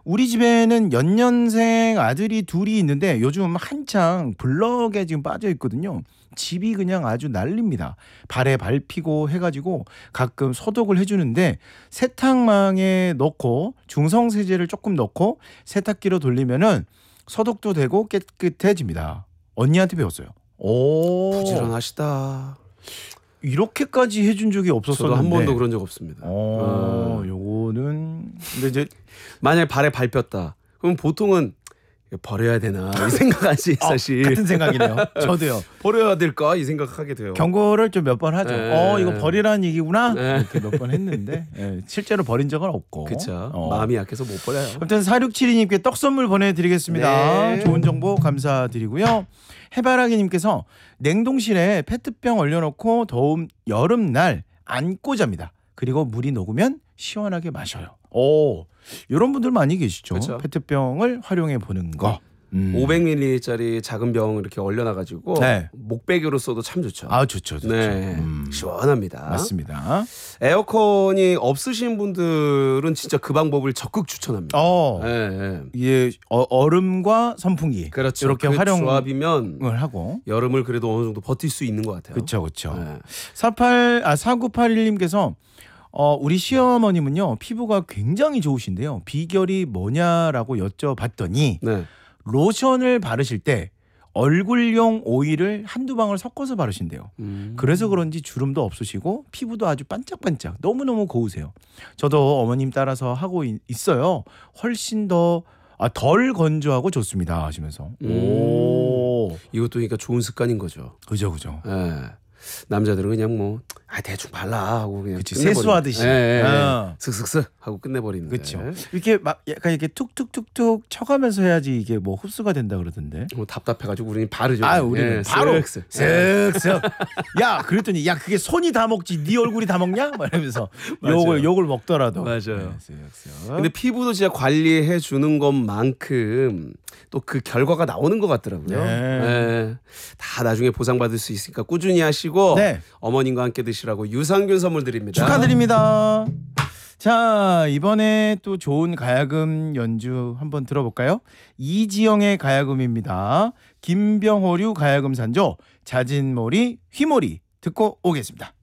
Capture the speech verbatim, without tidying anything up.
우리 집에는 연년생 아들이 둘이 있는데 요즘 한창 블럭에 지금 빠져 있거든요. 집이 그냥 아주 난립니다. 발에 밟히고 해가지고 가끔 소독을 해주는데 세탁망에 넣고 중성세제를 조금 넣고 세탁기로 돌리면은 소독도 되고 깨끗해집니다. 언니한테 배웠어요. 오, 부지런하시다. 이렇게까지 해준 적이 없었었는데. 저도 한 번도 그런 적 없습니다. 어, 어. 요거는 근데 이제 만약에 발에 밟혔다. 그럼 보통은 이거 버려야 되나 이 생각하지 사실. 어, 같은 생각이네요. 저도요. 버려야 될까 이 생각하게 돼요. 경고를 좀 몇 번 하죠. 네. 어, 이거 버리라는 얘기구나. 네. 이렇게 몇 번 했는데 예, 실제로 버린 적은 없고. 그렇죠. 어. 마음이 약해서 못 버려요. 아무튼 사육칠이님께 떡 선물 보내드리겠습니다. 네. 좋은 정보 감사드리고요. 해바라기님께서 냉동실에 페트병 얼려놓고 더운 여름날 안고 잡니다. 그리고 물이 녹으면 시원하게 마셔요. 오, 이런 분들 많이 계시죠. 그쵸. 페트병을 활용해 보는 거. 음. 오백 밀리리터짜리 작은 병 이렇게 얼려놔가지고 네. 목베개로 써도 참 좋죠. 아, 좋죠, 좋죠. 네, 음. 시원합니다. 맞습니다. 에어컨이 없으신 분들은 진짜 그 방법을 적극 추천합니다. 어, 네, 네. 이게 어, 얼음과 선풍기 그렇죠. 이렇게 그 활용을 조합이면 하고. 여름을 그래도 어느 정도 버틸 수 있는 것 같아요. 그렇죠, 그렇죠. 네. 사팔 아 사구팔일님께서 어, 우리 시어머님은요 피부가 굉장히 좋으신데요. 비결이 뭐냐라고 여쭤봤더니 네. 로션을 바르실 때 얼굴용 오일을 한두 방울 섞어서 바르신대요. 음. 그래서 그런지 주름도 없으시고 피부도 아주 반짝반짝 너무너무 고우세요. 저도 어머님 따라서 하고 있, 있어요. 훨씬 더 아, 덜 건조하고 좋습니다 하시면서. 음. 오, 이것도 그러니까 좋은 습관인 거죠. 그죠, 그죠. 네. 남자들은 그냥 뭐 아, 대충 발라 하고 그냥 그치, 끝내버리는. 세수하듯이. 예, 예, 예. 어. 슥슥슥 하고 끝내버리는. 그렇죠. 이렇게 막 약간 이렇게 툭툭툭툭 쳐가면서 해야지 이게 뭐 흡수가 된다 그러던데. 뭐 답답해가지고 우리는 바르죠. 아, 우리는 예, 바로 슥슥. 예. 쓱쓱. 야, 그랬더니 야 그게 손이 다 먹지 네 얼굴이 다 먹냐? 막 이러면서 맞아요. 욕을 욕을 먹더라도. 맞아요. 네, 쓱쓱. 근데 피부도 진짜 관리해 주는 것만큼 또 그 결과가 나오는 것 같더라고요. 네. 예. 다 나중에 보상받을 수 있으니까 꾸준히 하시고 네. 어머님과 함께 드시라고 유산균 선물 드립니다. 축하드립니다. 자, 이번에 또 좋은 가야금 연주 한번 들어볼까요? 이지영의 가야금입니다. 김병호류 가야금 산조 자진몰이 휘몰이 듣고 오겠습니다.